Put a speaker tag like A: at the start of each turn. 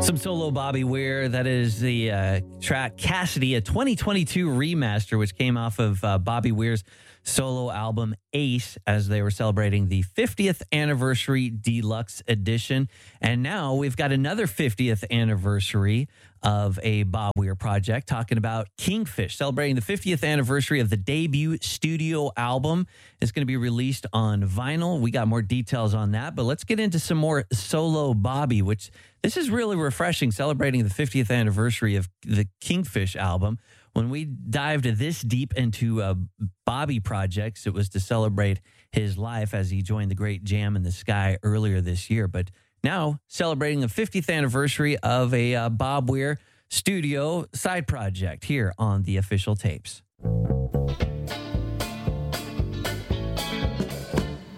A: Some solo Bobby Weir. That is the track Cassidy, a 2022 remaster, which came off of Bobby Weir's solo album Ace, as they were celebrating the 50th anniversary deluxe edition. And now we've got another 50th anniversary of a Bob Weir project, talking about Kingfish, celebrating the 50th anniversary of the debut studio album. It's going to be released on vinyl. We got more details on that, but let's get into some more solo Bobby, which this is really refreshing, celebrating the 50th anniversary of the Kingfish album. When we dived this deep into Bobby projects, it was to celebrate his life as he joined the great Jam in the Sky earlier this year. But now celebrating the 50th anniversary of a Bob Weir studio side project here on the Official Tapes.